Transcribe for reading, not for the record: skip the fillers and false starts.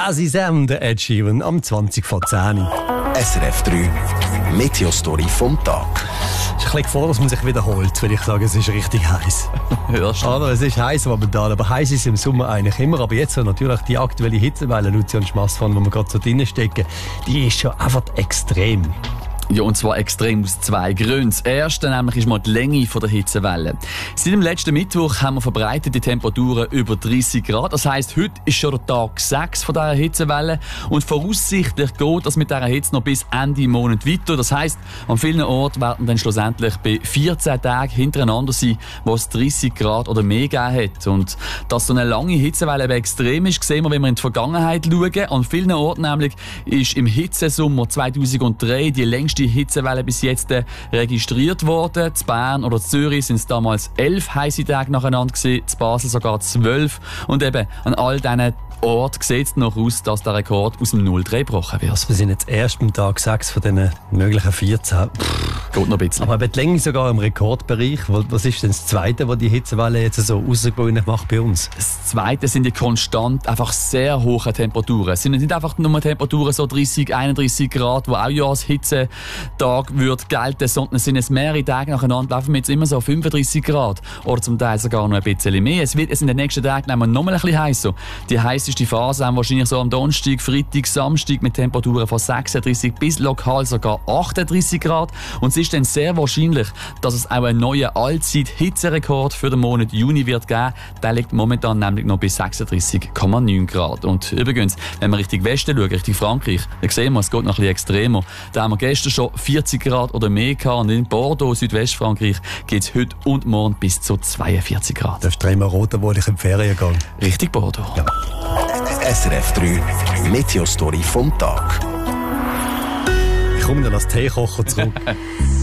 Das ist der Ed Sheeran am 20 vor 10. SRF 3 Meteostory vom Tag. Es ist ein bisschen Gefahr, dass man sich wiederholt, wenn ich sage, es ist richtig heiß. Ja, Es ist heiß momentan, aber heiß ist im Sommer eigentlich immer. Aber jetzt natürlich die aktuelle Hitzewelle, Lucian Schmassmann, wo wir gerade so drinnen stecken, die ist schon einfach extrem. Ja, und zwar extrem aus zwei Gründen. Das erste nämlich ist mal die Länge der Hitzewelle. Seit dem letzten Mittwoch haben wir verbreitete Temperaturen über 30 Grad. Das heisst, heute ist schon der Tag 6 von dieser Hitzewelle. Und voraussichtlich geht das mit dieser Hitze noch bis Ende Monat weiter. Das heisst, an vielen Orten werden dann schlussendlich bei 14 Tagen hintereinander sein, wo es 30 Grad oder mehr gegeben hat. Und dass so eine lange Hitzewelle eben extrem ist, sehen wir, wenn wir in die Vergangenheit schauen. An vielen Orten nämlich ist im Hitzesommer 2003 die längste Hitzewelle bis jetzt registriert worden. In Bern oder in Zürich sind es damals 11 heiße Tage nacheinander gewesen, in Basel sogar 12. Und eben an all diesen Orten sieht es noch aus, dass der Rekord aus dem 0,3 gebrochen wird. Wir sind jetzt erst am Tag 6 von diesen möglichen 14. Geht noch ein bisschen. Aber eben die Länge sogar im Rekordbereich. Was ist denn das Zweite, was die Hitzewelle jetzt so außergewöhnlich macht bei uns? Das Zweite sind die konstant einfach sehr hohen Temperaturen. Es sind nicht einfach nur Temperaturen so 30, 31 Grad, wo auch ja als Hitzetag würde gelten, sondern es sind jetzt mehrere Tage nacheinander, laufen wir jetzt immer so 35 Grad oder zum Teil sogar noch ein bisschen mehr. Es wird in den nächsten Tagen noch mal ein bisschen heißer. Die heisseste Phase haben wir wahrscheinlich so am Donnerstag, Freitag, Samstag mit Temperaturen von 36 bis lokal sogar 38 Grad. Und es ist dann sehr wahrscheinlich, dass es auch einen neuen Allzeit-Hitzerekord für den Monat Juni wird geben. Der liegt momentan nämlich noch bei 36,9 Grad. Und übrigens, wenn wir Richtung Westen schauen, Richtung Frankreich, dann sehen wir, es geht noch ein bisschen extremer. Da haben wir gestern schon 40 Grad oder mehr gehabt. Und in Bordeaux, Südwestfrankreich, geht es heute und morgen bis zu 42 Grad. Das ist dreimal rot, wo ich in die Ferien gehe. Richtig Bordeaux. Ja. SRF 3 Meteostory vom Tag. Ich komme dann als Teekocher zurück.